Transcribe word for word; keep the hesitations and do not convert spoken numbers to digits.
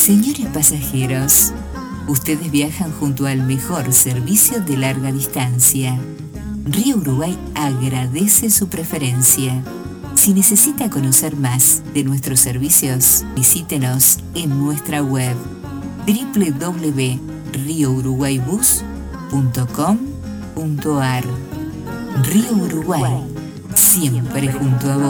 Señores pasajeros, ustedes viajan junto al mejor servicio de larga distancia. Río Uruguay agradece su preferencia. Si necesita conocer más de nuestros servicios, visítenos en nuestra web doble u doble u doble u punto rio uruguay bus punto com punto ar. Río Uruguay, siempre junto a vos.